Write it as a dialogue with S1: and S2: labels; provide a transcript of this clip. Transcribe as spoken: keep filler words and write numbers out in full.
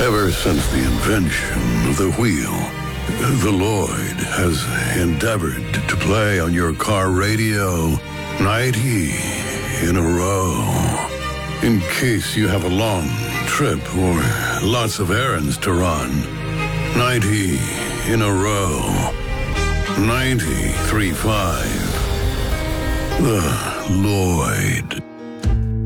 S1: Ever since the invention of the wheel, the Lloyd has endeavored to play on your car radio ninety in a row. In case you have a long trip or lots of errands to run. ninety in a row. ninety-three point five. The Lloyd.